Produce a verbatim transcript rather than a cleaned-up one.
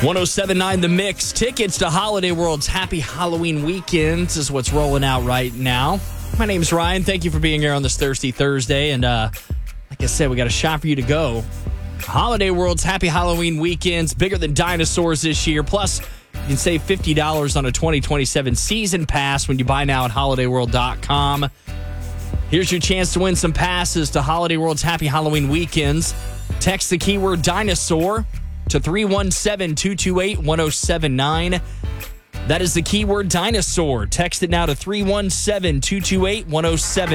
one oh seven point nine The Mix. Tickets to Holiday World's Happy Halloween Weekends is what's rolling out right now. My name's Ryan. Thank you for being here on this Thirsty Thursday. And uh, like I said, we got a shot for you to go. Holiday World's Happy Halloween Weekends, bigger than dinosaurs this year. Plus, you can save fifty dollars on a twenty twenty-seven season pass when you buy now at holiday world dot com. Here's your chance to win some passes to Holiday World's Happy Halloween Weekends. Text the keyword dinosaur to three one seven, two two eight, one oh seven nine. That is the keyword dinosaur. Text it now to three one seven, two two eight, one oh seven nine.